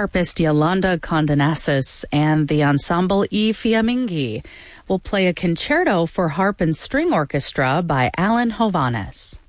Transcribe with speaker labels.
Speaker 1: harpist Yolanda Condonasis and the ensemble I Fiamminghi will play a concerto for harp and string orchestra by Alan Hovhaness.